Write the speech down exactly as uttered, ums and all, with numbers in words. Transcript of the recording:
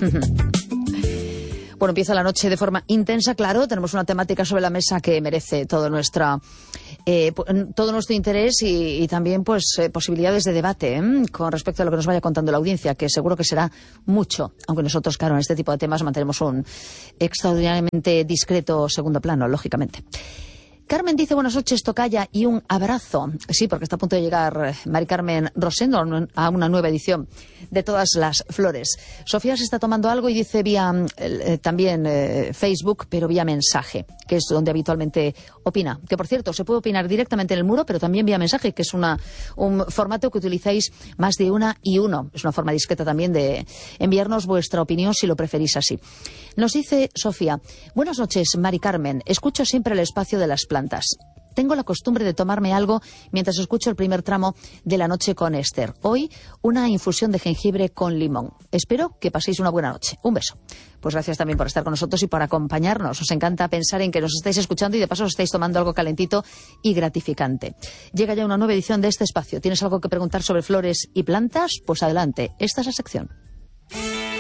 Bueno, empieza la noche de forma intensa, claro. Tenemos una temática sobre la mesa que merece todo, nuestra, eh, todo nuestro interés y, y también pues eh, posibilidades de debate ¿eh? con respecto a lo que nos vaya contando la audiencia, que seguro que será mucho, aunque nosotros, claro, en este tipo de temas mantenemos un extraordinariamente discreto segundo plano, lógicamente. Carmen dice buenas noches, tocaya, y un abrazo. Sí, porque está a punto de llegar Mari Carmen Rosendo a una nueva edición de Todas las Flores. Sofía se está tomando algo y dice vía eh, también eh, Facebook, pero vía mensaje, que es donde habitualmente opina. Que, por cierto, se puede opinar directamente en el muro, pero también vía mensaje, que es una, un formato que utilizáis más de una y uno. Es una forma discreta también de enviarnos vuestra opinión si lo preferís así. Nos dice Sofía, buenas noches, Mari Carmen. Escucho siempre el espacio de las plantas. Tengo la costumbre de tomarme algo mientras escucho el primer tramo de La Noche con Esther. Hoy, una infusión de jengibre con limón. Espero que paséis una buena noche. Un beso. Pues gracias también por estar con nosotros y por acompañarnos. Os encanta pensar en que nos estáis escuchando y de paso os estáis tomando algo calentito y gratificante. Llega ya una nueva edición de este espacio. ¿Tienes algo que preguntar sobre flores y plantas? Pues adelante. Esta es la sección.